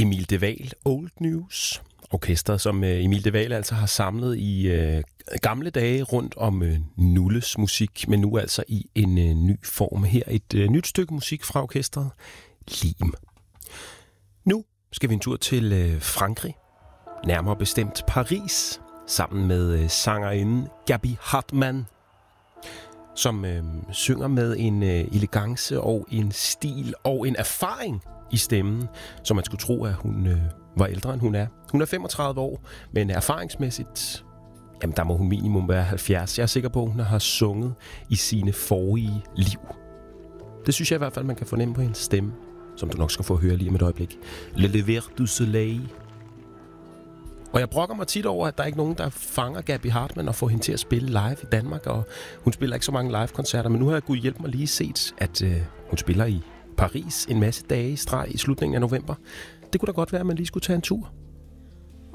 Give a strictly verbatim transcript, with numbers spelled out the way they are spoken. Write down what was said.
Emil de Waal, Old News. Orkestret, som Emil de Waal altså har samlet i øh, gamle dage rundt om øh, Nulles musik, men nu altså i en øh, ny form. Her et øh, nyt stykke musik fra orkestret, Lim. Nu skal vi en tur til øh, Frankrig, nærmere bestemt Paris, sammen med øh, sangerinden Gabi Hartmann, som øh, synger med en øh, elegance og en stil og en erfaring i stemmen, så man skulle tro, at hun øh, var ældre, end hun er. Hun er femogtredive år, men erfaringsmæssigt, jamen der må hun minimum være halvfjerds. Jeg er sikker på, at hun har sunget i sine forrige liv. Det synes jeg i hvert fald, man kan fornemme på hendes stemme, som du nok skal få høre lige om et øjeblik. Le Lever du Soleil. Og jeg brokker mig tit over, at der er ikke nogen, der fanger Gabi Hartmann og får hende til at spille live i Danmark, og hun spiller ikke så mange live-koncerter, men nu har jeg gud hjælpe mig lige set, at øh, hun spiller i Paris en masse dage i streg i slutningen af november. Det kunne da godt være, at man lige skulle tage en tur.